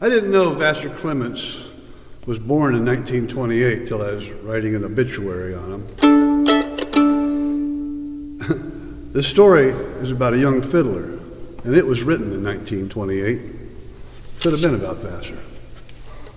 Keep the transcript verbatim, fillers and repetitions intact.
I didn't know Vassar Clements was born in nineteen twenty-eight till I was writing an obituary on him. This story is about a young fiddler, and it was written in nineteen twenty-eight. Could have been about Vassar.